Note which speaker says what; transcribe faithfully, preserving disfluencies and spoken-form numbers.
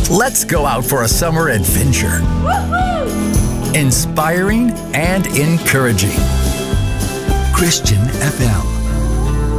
Speaker 1: Let's go out for a summer adventure. Inspiring and encouraging. Christian F M.